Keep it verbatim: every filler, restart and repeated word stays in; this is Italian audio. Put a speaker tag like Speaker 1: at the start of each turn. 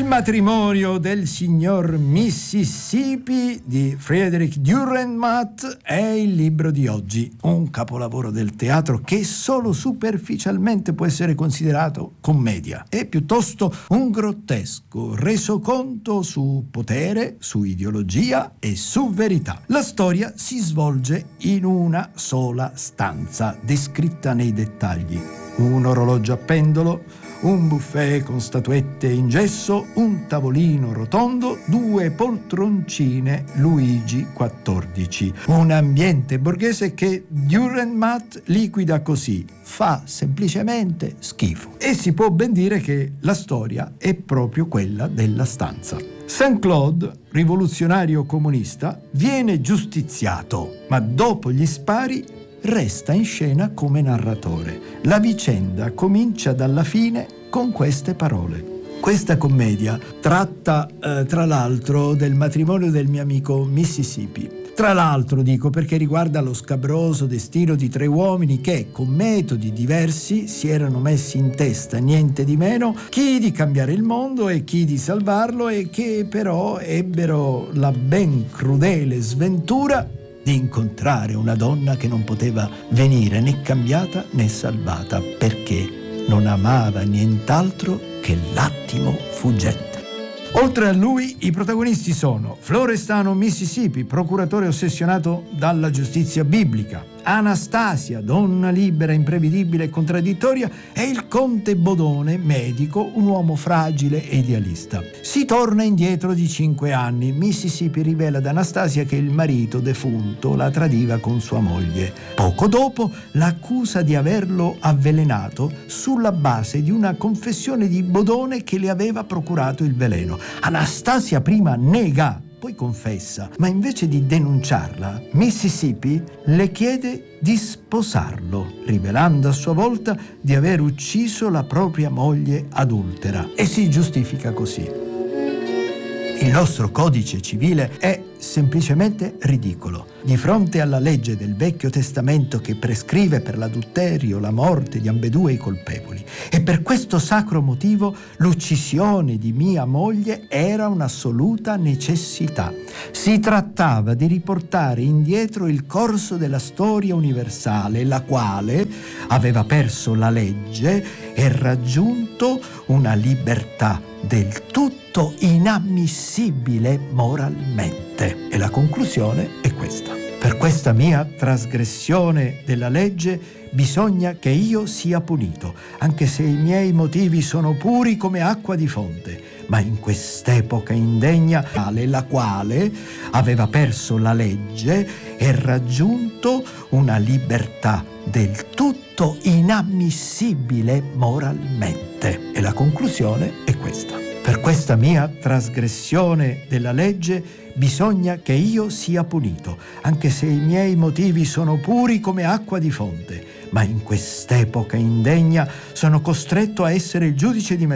Speaker 1: matrimonio del signor Mississippi di Frederick Dürrenmatt è il libro di oggi, un capolavoro del teatro che solo superficialmente può essere considerato commedia. È piuttosto un grottesco resoconto su potere, su ideologia e su verità. La storia si svolge in una sola stanza, descritta nei dettagli. Un orologio a pendolo, un buffet con statuette in gesso, un tavolino rotondo, due poltroncine Luigi quattordici. Un ambiente borghese che Dürrenmatt liquida così: fa semplicemente schifo. E si può ben dire che la storia è proprio quella della stanza. Saint-Claude, rivoluzionario comunista, viene giustiziato, ma dopo gli spari resta in scena come narratore. La vicenda comincia dalla fine con queste parole. Questa commedia tratta, eh, tra l'altro, del matrimonio del mio amico Mississippi. Tra l'altro dico perché riguarda lo scabroso destino di tre uomini che, con metodi diversi, si erano messi in testa niente di meno chi di cambiare il mondo e chi di salvarlo, e che però ebbero la ben crudele sventura di incontrare una donna che non poteva venire né cambiata né salvata, perché non amava nient'altro che l'attimo fuggente. Oltre a lui, i protagonisti sono Florestano Mississippi, procuratore ossessionato dalla giustizia biblica, Anastasia, donna libera, imprevedibile e contraddittoria, e il conte Bodone, medico, un uomo fragile e idealista. Si torna indietro di cinque anni. Mississippi rivela ad Anastasia che il marito defunto la tradiva con sua moglie. Poco dopo l'accusa di averlo avvelenato sulla base di una confessione di Bodone che le aveva procurato il veleno. Anastasia prima nega, poi confessa, ma invece di denunciarla, Mississippi le chiede di sposarlo, rivelando a sua volta di aver ucciso la propria moglie adultera, e si giustifica così. Il nostro codice civile è semplicemente ridicolo. Di fronte alla legge del Vecchio Testamento che prescrive per l'adulterio la morte di ambedue i colpevoli. E per questo sacro motivo l'uccisione di mia moglie era un'assoluta necessità. Si trattava di riportare indietro il corso della storia universale, la quale aveva perso la legge e raggiunto una libertà del tutto inammissibile moralmente. E la conclusione è questa: per questa mia trasgressione della legge bisogna che io sia punito, anche se i miei motivi sono puri come acqua di fonte. Ma in quest'epoca indegna, la quale aveva perso la legge e raggiunto una libertà del tutto inammissibile moralmente. E la conclusione è questa: per questa mia trasgressione della legge bisogna che io sia punito, anche se i miei motivi sono puri come acqua di fonte. Ma in quest'epoca indegna sono costretto a essere il giudice di me